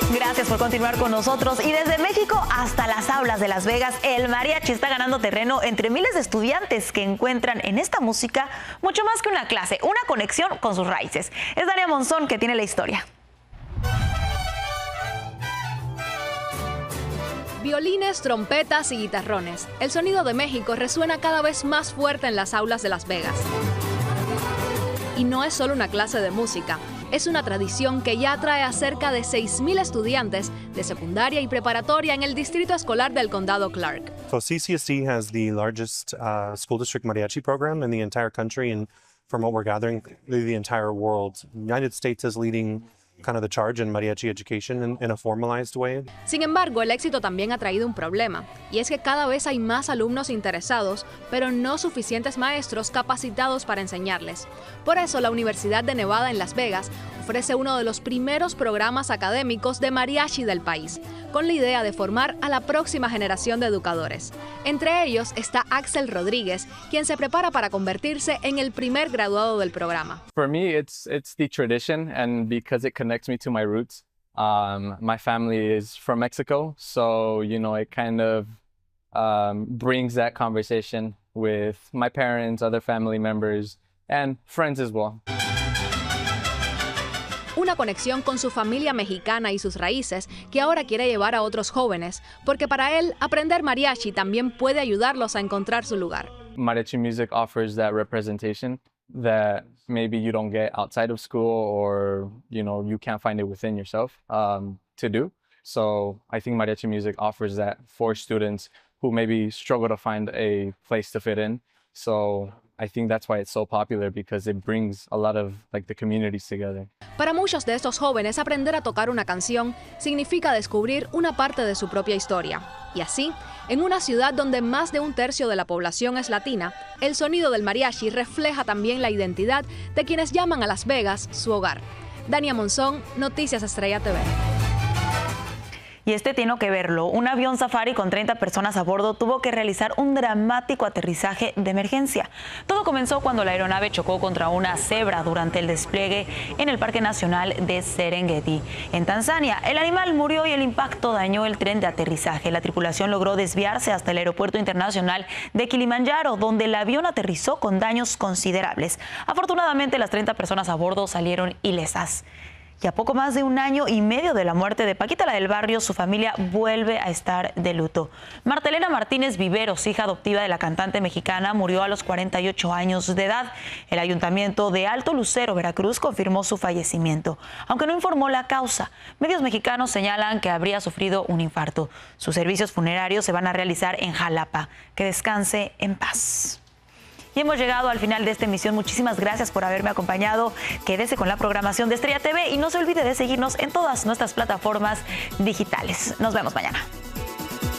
Gracias por continuar con nosotros. Y desde México hasta las aulas de Las Vegas, el mariachi está ganando terreno entre miles de estudiantes que encuentran en esta música mucho más que una clase, una conexión con sus raíces. Es Dania Monzón que tiene la historia. Violines, trompetas y guitarrones. El sonido de México resuena cada vez más fuerte en las aulas de Las Vegas. Y no es solo una clase de música, es una tradición que ya atrae a cerca de 6,000 estudiantes de secundaria y preparatoria en el distrito escolar del condado Clark. So CCSD has the largest school district mariachi program in the entire country, and from what we're gathering, the entire world. United States is leading kind of the charge in mariachi education in a formalized way. Sin embargo, el éxito también ha traído un problema, y es que cada vez hay más alumnos interesados, pero no suficientes maestros capacitados para enseñarles. Por eso, la Universidad de Nevada en Las Vegas ofrece uno de los primeros programas académicos de mariachi del país, con la idea de formar a la próxima generación de educadores. Entre ellos está Axel Rodríguez, quien se prepara para convertirse en el primer graduado del programa. For me, it's the tradition, and because it connects me to my roots. My family is from Mexico, so it kind of brings that conversation with my parents, other family members, and friends as well. Una conexión con su familia mexicana y sus raíces que ahora quiere llevar a otros jóvenes, porque para él aprender mariachi también puede ayudarlos a encontrar su lugar. Mariachi music offers that representation that maybe you don't get outside of school, or you can't find it within yourself to do. So I think mariachi music offers that for students who maybe struggle to find a place to fit in. So I think that's why it's so popular, because it brings a lot of the communities together. Para muchos de estos jóvenes, aprender a tocar una canción significa descubrir una parte de su propia historia. Y así, en una ciudad donde más de 1/3 de la población es latina, el sonido del mariachi refleja también la identidad de quienes llaman a Las Vegas su hogar. Dania Monzón, Noticias Estrella TV. Y tiene que verlo. Un avión safari con 30 personas a bordo tuvo que realizar un dramático aterrizaje de emergencia. Todo comenzó cuando la aeronave chocó contra una cebra durante el despliegue en el Parque Nacional de Serengeti, en Tanzania. El animal murió y el impacto dañó el tren de aterrizaje. La tripulación logró desviarse hasta el Aeropuerto Internacional de Kilimanjaro, donde el avión aterrizó con daños considerables. Afortunadamente, las 30 personas a bordo salieron ilesas. Y a poco más de 1 año y medio de la muerte de Paquita la del Barrio, su familia vuelve a estar de luto. Marta Elena Martínez Viveros, hija adoptiva de la cantante mexicana, murió a los 48 años de edad. El Ayuntamiento de Alto Lucero, Veracruz, confirmó su fallecimiento, aunque no informó la causa. Medios mexicanos señalan que habría sufrido un infarto. Sus servicios funerarios se van a realizar en Jalapa. Que descanse en paz. Y hemos llegado al final de esta emisión. Muchísimas gracias por haberme acompañado. Quédese con la programación de Estrella TV y no se olvide de seguirnos en todas nuestras plataformas digitales. Nos vemos mañana.